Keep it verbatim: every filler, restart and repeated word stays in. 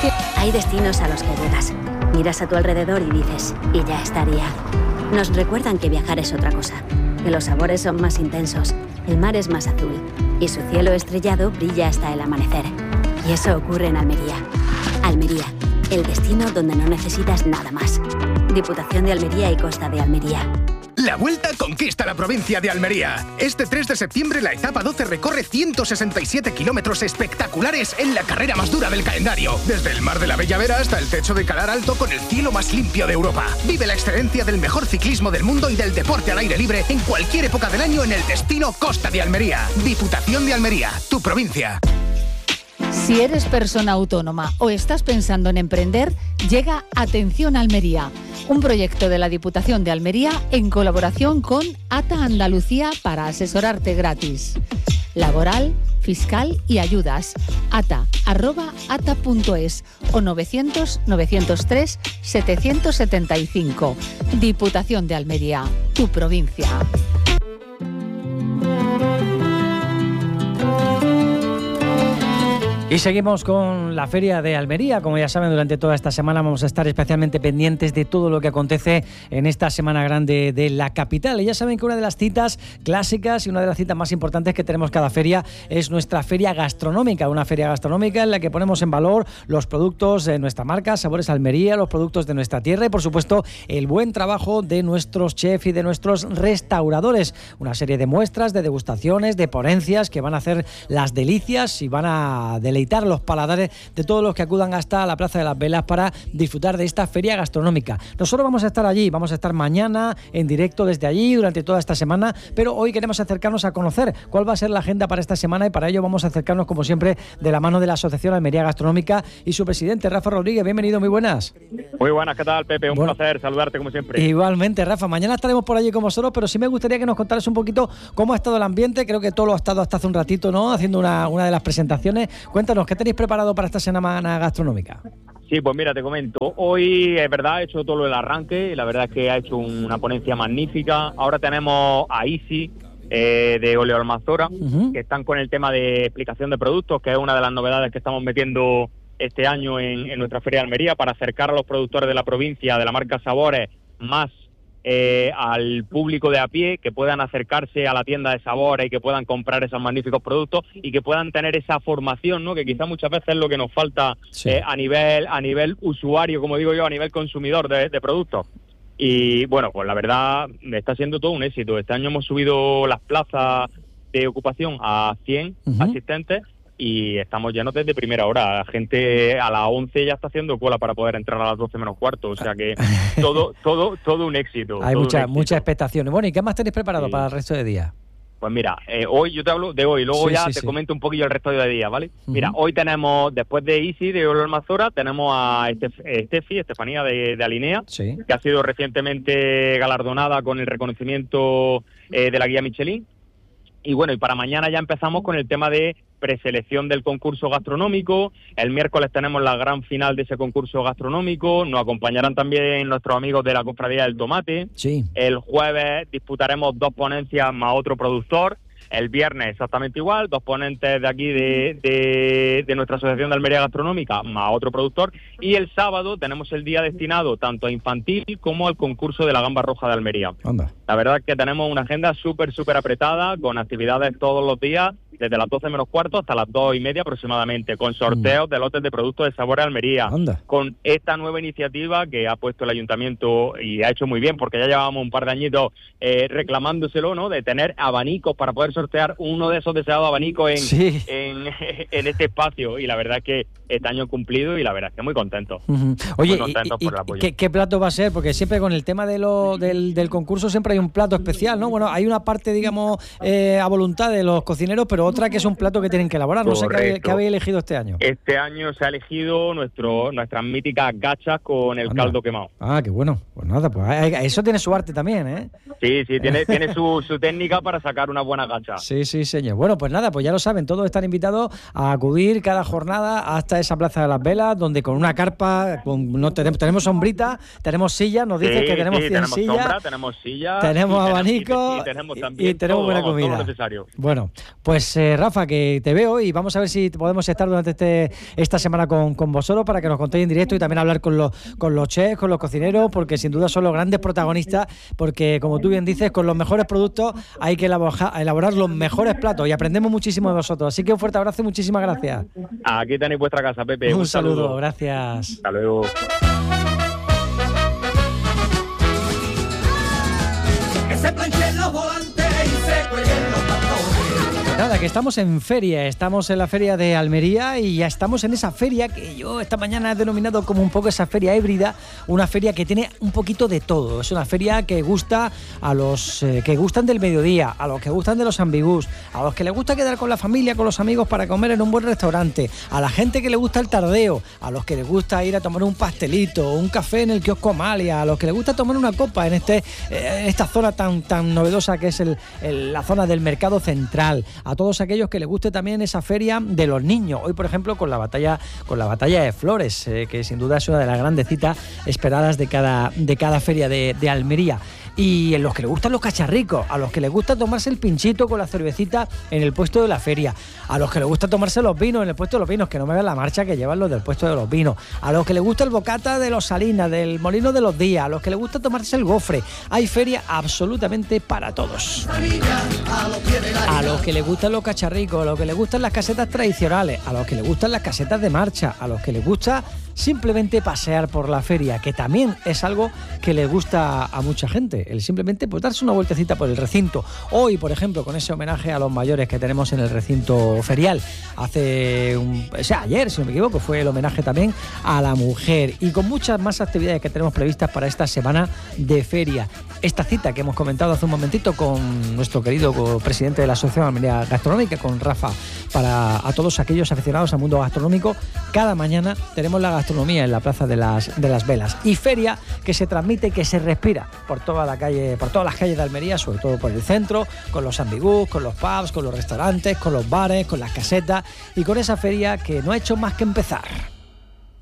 Hay destinos a los que llegas, miras a tu alrededor y dices, y ya estaría. Nos recuerdan que viajar es otra cosa, que los sabores son más intensos, el mar es más azul y su cielo estrellado brilla hasta el amanecer. Y eso ocurre en Almería. Almería, el destino donde no necesitas nada más. Diputación de Almería y Costa de Almería. La Vuelta conquista la provincia de Almería. Este tres de septiembre la etapa doce recorre ciento sesenta y siete kilómetros espectaculares en la carrera más dura del calendario. Desde el Mar de la Bella Vera hasta el techo de Calar Alto con el cielo más limpio de Europa. Vive la excelencia del mejor ciclismo del mundo y del deporte al aire libre en cualquier época del año en el destino Costa de Almería. Diputación de Almería, tu provincia. Si eres persona autónoma o estás pensando en emprender, llega Atención Almería, un proyecto de la Diputación de Almería en colaboración con ATA Andalucía para asesorarte gratis. Laboral, fiscal y ayudas. ata arroba ata punto es o novecientos novecientos tres setecientos setenta y cinco. Diputación de Almería, tu provincia. Y seguimos con la Feria de Almería. Como ya saben, durante toda esta semana vamos a estar especialmente pendientes de todo lo que acontece en esta Semana Grande de la capital. Y ya saben que una de las citas clásicas y una de las citas más importantes que tenemos cada feria es nuestra feria gastronómica. Una feria gastronómica en la que ponemos en valor los productos de nuestra marca, Sabores Almería, los productos de nuestra tierra y, por supuesto, el buen trabajo de nuestros chefs y de nuestros restauradores. Una serie de muestras, de degustaciones, de ponencias que van a hacer las delicias y van a deleitar los paladares de todos los que acudan hasta la Plaza de las Velas para disfrutar de esta feria gastronómica. Nosotros vamos a estar allí, vamos a estar mañana en directo desde allí durante toda esta semana, pero hoy queremos acercarnos a conocer cuál va a ser la agenda para esta semana y para ello vamos a acercarnos, como siempre, de la mano de la Asociación Almería Gastronómica y su presidente, Rafa Rodríguez. Bienvenido, muy buenas. Muy buenas, ¿qué tal, Pepe? Un bueno, placer saludarte como siempre. Igualmente, Rafa, mañana estaremos por allí con vosotros, pero sí me gustaría que nos contaras un poquito cómo ha estado el ambiente. Creo que todo lo ha estado hasta hace un ratito, ¿no? Haciendo una, una de las presentaciones. Cuéntanos, ¿qué tenéis preparado para esta semana gastronómica? Sí, pues mira, te comento. Hoy, es verdad, he hecho todo lo del arranque y la verdad es que ha hecho una ponencia magnífica. Ahora tenemos a Isi, eh, de Oleo Almanzora, uh-huh. que están con el tema de explicación de productos, que es una de las novedades que estamos metiendo este año en, en nuestra Feria de Almería para acercar a los productores de la provincia, de la marca Sabores, más Eh, al público de a pie, que puedan acercarse a la tienda de Sabores y que puedan comprar esos magníficos productos y que puedan tener esa formación, ¿no? Que quizás muchas veces es lo que nos falta sí. eh, a nivel a nivel usuario, como digo yo, a nivel consumidor de, de productos. Y bueno, pues la verdad está siendo todo un éxito. Este año hemos subido las plazas de ocupación a cien uh-huh. asistentes y estamos llenos desde primera hora. La gente a las once ya está haciendo cola para poder entrar a las doce menos cuarto, o sea que todo todo todo un éxito. Hay muchas mucha expectaciones. Bueno, ¿y qué más tenéis preparado sí. para el resto de días? Pues mira, eh, hoy yo te hablo de hoy, luego sí, ya sí, te sí. comento un poquillo el resto de días, ¿vale? Uh-huh. Mira, hoy tenemos, después de Isi, de Oleo Almanzora, tenemos a Estef- Estefi, Estefanía de, de Alinea, sí. que ha sido recientemente galardonada con el reconocimiento eh, de la guía Michelin. Y bueno, y para mañana ya empezamos con el tema de preselección del concurso gastronómico. El miércoles tenemos la gran final de ese concurso gastronómico. Nos acompañarán también nuestros amigos de la Cofradía del Tomate. Sí. El jueves disputaremos dos ponencias más otro productor. El viernes exactamente igual, dos ponentes de aquí de, de, de nuestra Asociación de Almería Gastronómica más otro productor. Y el sábado tenemos el día destinado tanto a infantil como al concurso de la gamba roja de Almería. Anda. La verdad es que tenemos una agenda súper, súper apretada, con actividades todos los días, desde las doce menos cuarto hasta las dos y media aproximadamente, con sorteos mm. de lotes de productos de Sabores Almería, Anda. Con esta nueva iniciativa que ha puesto el Ayuntamiento y ha hecho muy bien, porque ya llevábamos un par de añitos eh, reclamándoselo, ¿no? De tener abanicos para poder sortear uno de esos deseados abanicos en, sí. en, en este espacio, y la verdad es que este año cumplido y la verdad es que muy contento. Uh-huh. Oye, muy contento y, por el apoyo. ¿qué, ¿qué plato va a ser? Porque siempre con el tema de lo, del, del concurso siempre hay un plato especial, ¿no? Bueno, hay una parte, digamos, eh, a voluntad de los cocineros, pero otra que es un plato que tienen que elaborar. No Correcto. sé qué, qué habéis elegido este año. Este año se ha elegido nuestro nuestras míticas gachas con el Anda. caldo quemado. Ah, qué bueno. Pues nada, pues eso tiene su arte también, ¿eh? Sí, sí, tiene, tiene su, su técnica para sacar una buena gacha. Sí, sí, señor. Bueno, pues nada, pues ya lo saben, todos están invitados a acudir cada jornada hasta esa Plaza de las Velas, donde con una carpa, con, no tenemos, tenemos sombrita, tenemos sillas, nos dicen sí, que tenemos sí, cien tenemos sillas, sombra, tenemos sillas, tenemos abanico y, y tenemos también y tenemos todo, buena comida. Todo lo necesario. Bueno, pues Pues eh, Rafa, que te veo y vamos a ver si podemos estar durante este, esta semana con, con vosotros para que nos contéis en directo y también hablar con los, con los chefs, con los cocineros, porque sin duda son los grandes protagonistas, porque como tú bien dices, con los mejores productos hay que elaborar, elaborar los mejores platos y aprendemos muchísimo de vosotros. Así que un fuerte abrazo y muchísimas gracias. Aquí tenéis vuestra casa, Pepe. Un, un saludo. saludo, gracias. Hasta luego. Que se planchen los volantes y se cuelguen los bastones. Nada, que estamos en feria, estamos en la feria de Almería y ya estamos en esa feria que yo esta mañana he denominado como un poco esa feria híbrida, una feria que tiene un poquito de todo. Es una feria que gusta a los eh, que gustan del mediodía, a los que gustan de los ambigús, a los que les gusta quedar con la familia, con los amigos para comer en un buen restaurante, a la gente que le gusta el tardeo, a los que les gusta ir a tomar un pastelito, un café en el kiosco Amalia, a los que les gusta tomar una copa en este eh, en esta zona tan, tan novedosa que es el, el, la zona del mercado central, a todos aquellos que les guste también esa feria de los niños. Hoy, por ejemplo, con la batalla con la batalla de Flores, eh, que sin duda es una de las grandes citas esperadas de cada, de cada feria de, de Almería. Y en los que les gustan los cacharricos, a los que les gusta tomarse el pinchito con la cervecita en el puesto de la feria, a los que les gusta tomarse los vinos en el puesto de los vinos, que no me vean la marcha que llevan los del puesto de los vinos, a los que les gusta el bocata de los Salinas, del Molino de los Días, a los que les gusta tomarse el gofre. Hay feria absolutamente para todos. A los que les gustan los cacharricos, a los que les gustan las casetas tradicionales, a los que les gustan las casetas de marcha, a los que les gusta simplemente pasear por la feria, que también es algo que les gusta a mucha gente, el simplemente pues darse una vueltecita por el recinto. Hoy, por ejemplo, con ese homenaje a los mayores que tenemos en el recinto ferial, hace un, o sea, ayer, si no me equivoco, fue el homenaje también a la mujer, y con muchas más actividades que tenemos previstas para esta semana de feria. Esta cita que hemos comentado hace un momentito con nuestro querido presidente de la Asociación Almería Gastronómica, con Rafa, para a todos aquellos aficionados al mundo gastronómico, cada mañana tenemos la gastronomía en la Plaza de las, de las Velas, y feria que se transmite, que se respira por toda la calle, por todas las calles de Almería, sobre todo por el centro, con los ambigús, con los pubs, con los restaurantes, con los bares, con las casetas, y con esa feria que no ha hecho más que empezar.